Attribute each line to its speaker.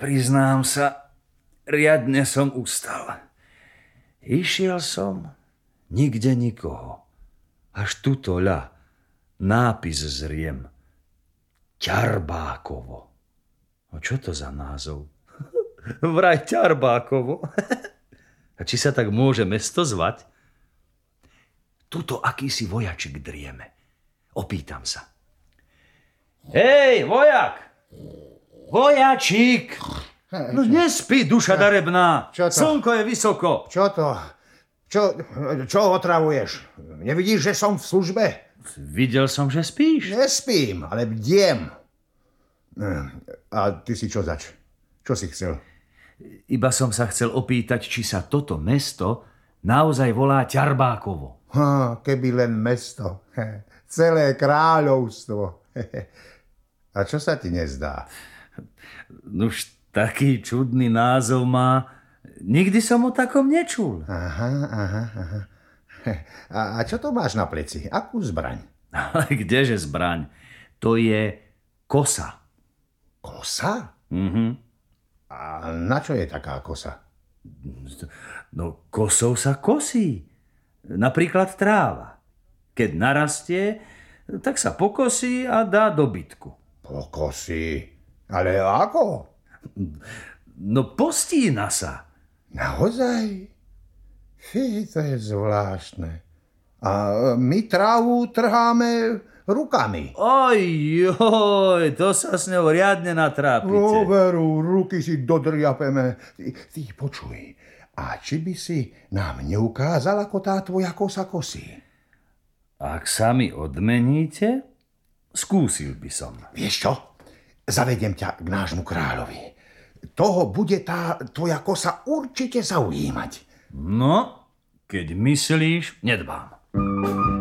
Speaker 1: Priznám sa, riadne som ustal. Išiel som, nikde nikoho. Až tuto ľa, nápis zriem. Ťarbákovo. No čo to za názov? Vraj Ťarbákovo. A či sa tak môže mesto zvať? Tuto akýsi vojačik drieme. Opýtam sa. Hej, vojak! Vojačík! No nespí, duša darebná.
Speaker 2: Čo to?
Speaker 1: Slnko je vysoko.
Speaker 2: Čo to? Čo otravuješ? Nevidíš, že som v službe?
Speaker 1: Videl som, že spíš.
Speaker 2: Nespím, ale bdiem. A ty si čo zač? Čo si chcel?
Speaker 1: Iba som sa chcel opýtať, či sa toto mesto naozaj volá Ťarbákovo.
Speaker 2: Keby len mesto. Celé kráľovstvo. A čo sa ti nezdá?
Speaker 1: Nuž taký čudný názov má. Nikdy som o takom nečul.
Speaker 2: Aha. A čo to máš na pleci? Akú zbraň?
Speaker 1: Ale kdeže zbraň? To je kosa.
Speaker 2: Kosa?
Speaker 1: Mhm.
Speaker 2: A na čo je taká kosa?
Speaker 1: No kosou sa kosí. Napríklad tráva. Keď narastie, tak sa pokosí a dá dobytku.
Speaker 2: Pokosí? Ale ako?
Speaker 1: No postína sa.
Speaker 2: Naozaj? Fí, to je zvláštne. A my trávu trháme rukami.
Speaker 1: Ojoj, to sa s ňou riadne natrápite.
Speaker 2: Veru, ruky si dodriapeme. Ty počuj, a či by si nám neukázal, ako tá tvoja kosa kosí?
Speaker 1: Ak sa mi odmeníte, skúsil by som.
Speaker 2: Vieš čo? Zavediem ťa k nášmu kráľovi. Toho bude tá tvoja kosa určite zaujímať.
Speaker 1: No, keď myslíš, nedbám.